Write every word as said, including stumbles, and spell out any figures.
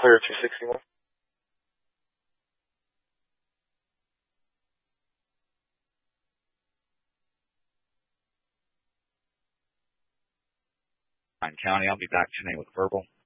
clear two sixty-one. County, I'll be back tonight with verbal.